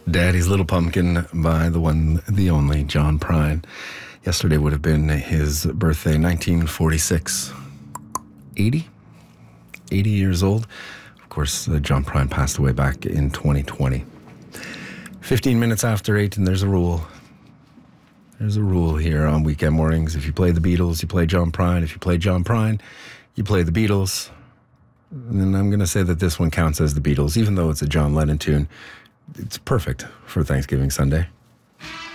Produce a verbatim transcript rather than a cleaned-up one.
Daddy's Little Pumpkin by the one, the only John Prine. Yesterday would have been his birthday, nineteen forty-six. eighty? eighty years old. Of course, uh, John Prine passed away back in twenty twenty. fifteen minutes after eight, and there's a rule. There's a rule here on weekend mornings. If you play the Beatles, you play John Prine. If you play John Prine, you play the Beatles. And I'm going to say that this one counts as the Beatles, even though it's a John Lennon tune. It's perfect for Thanksgiving Sunday.